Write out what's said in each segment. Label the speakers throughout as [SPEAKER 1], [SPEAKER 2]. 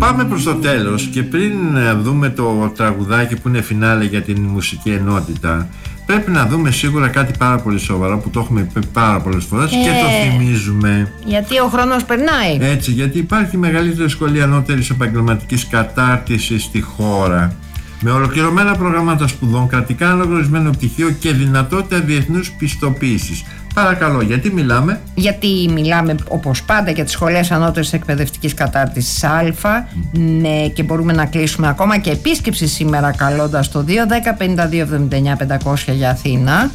[SPEAKER 1] Πάμε προς το τέλος και πριν δούμε το τραγουδάκι που είναι φινάλε για την μουσική ενότητα, πρέπει να δούμε σίγουρα κάτι πάρα πολύ σοβαρό που το έχουμε πει πάρα πολλές φορές και το θυμίζουμε.
[SPEAKER 2] Γιατί ο χρόνος περνάει.
[SPEAKER 1] Έτσι, γιατί υπάρχει μεγαλύτερη σχολή ανώτερης επαγγελματικής κατάρτισης στη χώρα, με ολοκληρωμένα προγράμματα σπουδών, κρατικά αναγνωρισμένο πτυχίο και δυνατότητα διεθνούς πιστοποίησης. Παρακαλώ, γιατί μιλάμε?
[SPEAKER 2] Γιατί μιλάμε όπως πάντα για τις σχολές ανώτερης εκπαιδευτικής κατάρτισης Α, ναι, και μπορούμε να κλείσουμε ακόμα και επίσκεψη σήμερα καλώντας το 210-5279-500 για Αθήνα,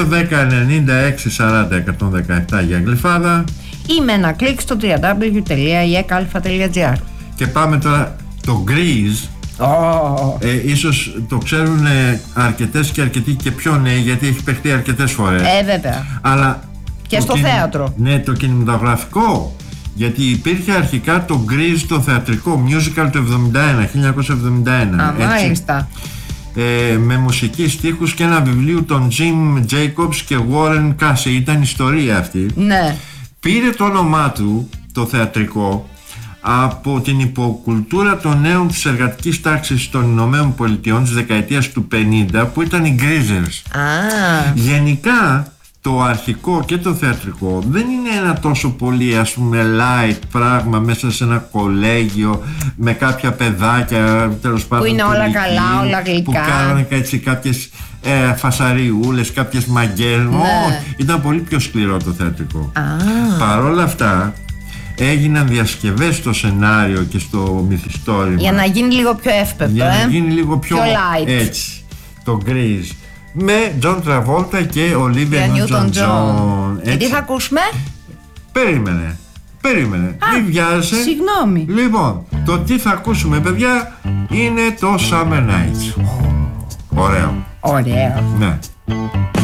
[SPEAKER 1] 210-96-40-117 για Γλυφάδα,
[SPEAKER 2] ή με ένα κλικ στο www.ekalfa.gr.
[SPEAKER 1] Και πάμε τώρα το Grease. Ίσως το ξέρουν αρκετές και αρκετοί και πιο νέοι, γιατί έχει παιχτεί αρκετές φορές.
[SPEAKER 2] Βέβαια.
[SPEAKER 1] Αλλά
[SPEAKER 2] και στο θέατρο.
[SPEAKER 1] Ναι, το κινηματογραφικό. Γιατί υπήρχε αρχικά το Grease, το θεατρικό musical του 1971.
[SPEAKER 2] Μάλιστα.
[SPEAKER 1] Με μουσική, στίχους και ένα βιβλίο των Jim Jacobs και Warren Casey. Ήταν ιστορία αυτή.
[SPEAKER 2] Ναι.
[SPEAKER 1] Πήρε το όνομά του, το θεατρικό, από την υποκουλτούρα των νέων της εργατικής τάξης των Ηνωμένων Πολιτειών της δεκαετίας του 50, που ήταν οι Greasers. Γενικά το αρχικό και το θεατρικό δεν είναι ένα τόσο πολύ, ας πούμε, light πράγμα μέσα σε ένα κολέγιο με κάποια παιδάκια, τέλος πάντων,
[SPEAKER 2] που είναι όλα καλά, όλα γλυκά,
[SPEAKER 1] που κάνανε έτσι κάποιες φασαριούλες, κάποιες μαγκές.
[SPEAKER 2] Ναι.
[SPEAKER 1] Ήταν πολύ πιο σκληρό το θεατρικό. Παρόλα αυτά έγιναν διασκευές στο σενάριο και στο μυθιστόρημα
[SPEAKER 2] για να γίνει λίγο πιο εύπεπτο,
[SPEAKER 1] για να γίνει λίγο πιο
[SPEAKER 2] light.
[SPEAKER 1] Έτσι, το Grease, με John Travolta και Olivia Newton-John.
[SPEAKER 2] Και τι θα ακούσουμε?
[SPEAKER 1] Περίμενε, μην βιάζεσαι.
[SPEAKER 2] Συγγνώμη.
[SPEAKER 1] Λοιπόν, το τι θα ακούσουμε, παιδιά, είναι το Summer Nights. Ωραίο.
[SPEAKER 2] Ωραίο.
[SPEAKER 1] Ναι.